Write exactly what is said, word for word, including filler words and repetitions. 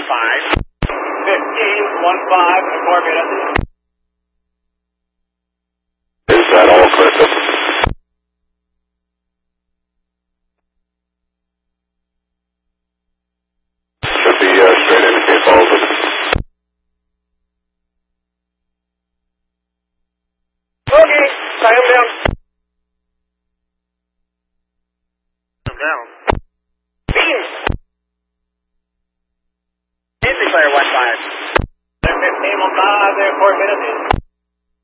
five. fifteen, one five, and four minutes. Is that all, Clinton? Should be uh, straight in case all of it. Okay, tie him down. Down.